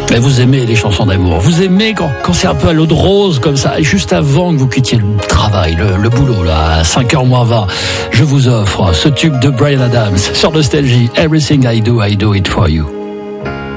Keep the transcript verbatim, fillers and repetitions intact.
Mais vous aimez les chansons d'amour. Vous aimez quand, quand c'est un peu à l'eau de rose comme ça. Et juste avant que vous quittiez le travail, le, le boulot, là, à cinq heures moins vingt, je vous offre ce tube de Bryan Adams sur Nostalgie. Everything I do, I do it for you.